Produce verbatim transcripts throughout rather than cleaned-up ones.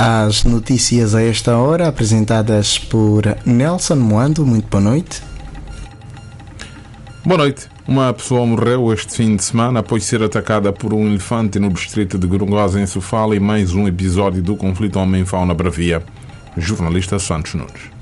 As notícias a esta hora, apresentadas por Nelson Moando. Muito boa noite. Boa noite. Uma pessoa morreu este fim de semana após ser atacada por um elefante no distrito de Gorongosa, em Sofala, e mais um episódio do conflito homem-fauna bravia. Jornalista Santos Nunes.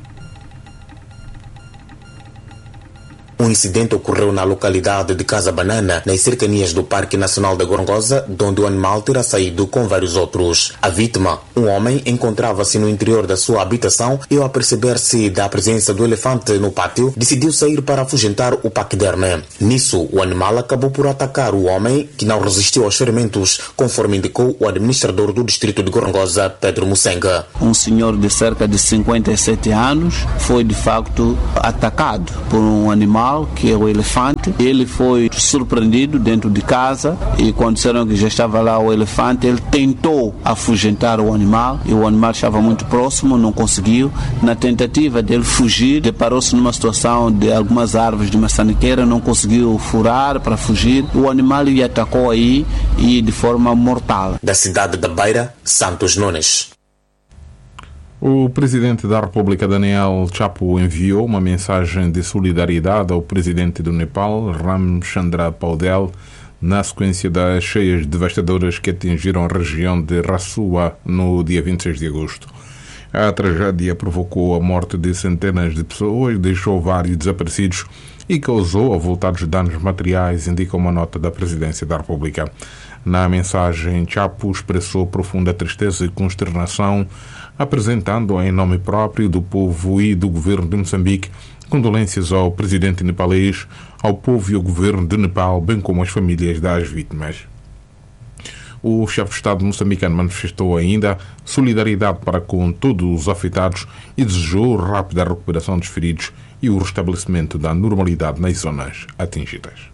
Um incidente ocorreu na localidade de Casa Banana, nas cercanias do Parque Nacional da Gorongosa, onde o animal terá saído com vários outros. A vítima, um homem, encontrava-se no interior da sua habitação e, ao aperceber-se da presença do elefante no pátio, decidiu sair para afugentar o paquiderme. Nisso, o animal acabou por atacar o homem, que não resistiu aos ferimentos, conforme indicou o administrador do distrito de Gorongosa, Pedro Musenga. Um senhor de cerca de cinquenta e sete anos foi, de facto, atacado por um animal que é o elefante. Ele foi surpreendido dentro de casa e quando disseram que já estava lá o elefante, ele tentou afugentar o animal e o animal estava muito próximo, não conseguiu. Na tentativa dele fugir, deparou-se numa situação de algumas árvores de maçaniqueira, não conseguiu furar para fugir. O animal lhe atacou aí e de forma mortal. Da cidade da Beira, Santos Nunes. O presidente da República, Daniel Chapo, enviou uma mensagem de solidariedade ao presidente do Nepal, Ramchandra Paudel, na sequência das cheias devastadoras que atingiram a região de Rassua no dia vinte e seis de agosto. A tragédia provocou a morte de centenas de pessoas, deixou vários desaparecidos e causou avultados danos materiais, indica uma nota da Presidência da República. Na mensagem, Chapo expressou profunda tristeza e consternação, apresentando em nome próprio do povo e do governo de Moçambique condolências ao presidente nepalês, ao povo e ao governo de Nepal, bem como às famílias das vítimas. O chefe de Estado moçambicano manifestou ainda solidariedade para com todos os afetados e desejou rápida recuperação dos feridos e o restabelecimento da normalidade nas zonas atingidas.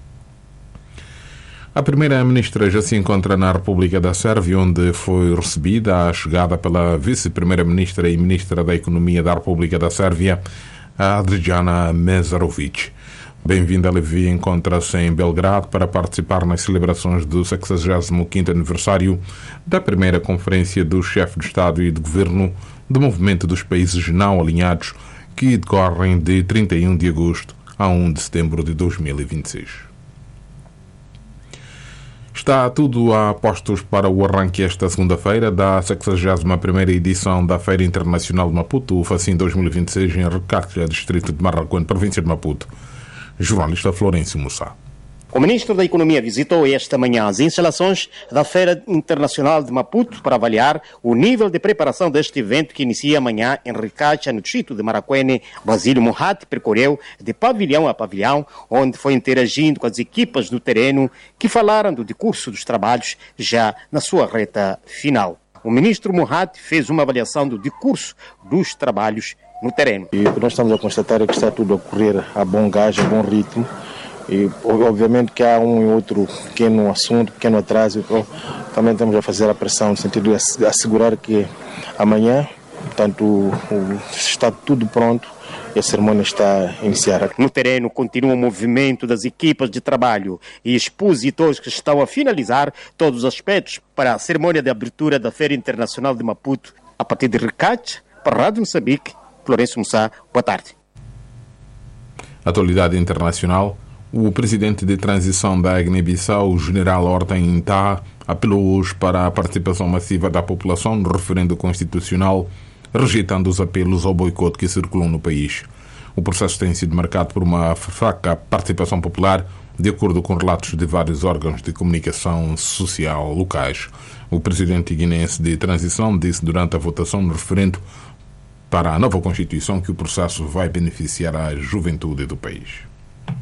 A primeira-ministra já se encontra na República da Sérvia, onde foi recebida à chegada pela vice-primeira-ministra e ministra da Economia da República da Sérvia, Adriana Mezarovic. Bem-vinda, Levi, encontra-se em Belgrado para participar nas celebrações do sexagésimo quinto aniversário da primeira Conferência do Chefe de Estado e de Governo do Movimento dos Países Não Alinhados, que decorrem de trinta e um de agosto a um de setembro de dois mil e vinte e seis. Está tudo a postos para o arranque esta segunda-feira da sexagésima primeira edição da Feira Internacional de Maputo, o FACIM dois mil e vinte e seis, em Recartilha, distrito de Marraquém, província de Maputo. Jornalista Florencio Mussá. O ministro da Economia visitou esta manhã as instalações da Feira Internacional de Maputo para avaliar o nível de preparação deste evento que inicia amanhã em Ricacha, no distrito de Maracuene. Basílio Muhat percorreu de pavilhão a pavilhão, onde foi interagindo com as equipas do terreno que falaram do decurso dos trabalhos já na sua reta final. O ministro Muhat fez uma avaliação do decurso dos trabalhos no terreno. E o que nós estamos a constatar é que está tudo a ocorrer a bom gás, a bom ritmo. E obviamente que há um e outro pequeno assunto, pequeno atraso, então também estamos a fazer a pressão no sentido de assegurar que amanhã, portanto, está tudo pronto e a cerimônia está a iniciar. No terreno continua o movimento das equipas de trabalho e expositores que estão a finalizar todos os aspectos para a cerimônia de abertura da Feira Internacional de Maputo. A partir de Ricacha, para a Rádio Moçambique, Florencio Mussá, boa tarde. Atualidade internacional. O presidente de transição da Guiné-Bissau, o general Horta Intá, apelou hoje para a participação massiva da população no referendo constitucional, rejeitando os apelos ao boicote que circulam no país. O processo tem sido marcado por uma fraca participação popular, de acordo com relatos de vários órgãos de comunicação social locais. O presidente guineense de transição disse durante a votação no referendo para a nova Constituição que o processo vai beneficiar a juventude do país.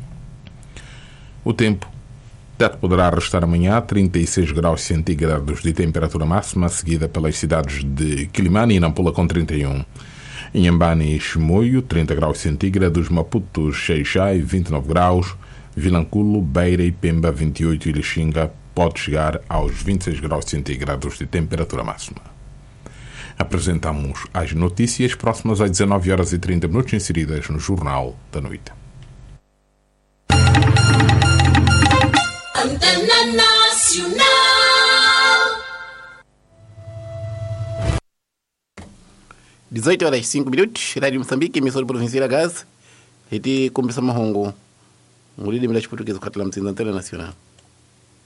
O tempo. Teto poderá restar amanhã trinta e seis graus centígrados de temperatura máxima, seguida pelas cidades de Quilimane e Nampula com trinta e um. Inhambane e Chimoio, trinta graus centígrados, Maputo, Xai-Xai, vinte e nove graus, Vilanculo, Beira e Pemba, vinte e oito, e Lixinga pode chegar aos vinte e seis graus centígrados de temperatura máxima. Apresentamos as notícias próximas às dezanove horas e trinta minutos, inseridas no Jornal da Noite. Antena Nacional. dezoito horas e cinco minutos, Rádio Moçambique, emissora provincial da Gaza. E te começamos a hongo. Um líder de português, o Catalão, Antena Nacional.